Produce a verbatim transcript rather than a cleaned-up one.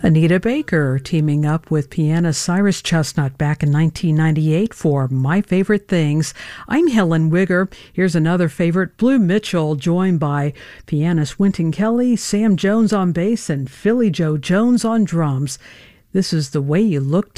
Anita Baker teaming up with pianist Cyrus Chestnut back in nineteen ninety-eight for My Favorite Things. I'm Helen Wigger. Here's another favorite, Blue Mitchell, joined by pianist Wynton Kelly, Sam Jones on bass, and Philly Joe Jones on drums. This is The Way You Look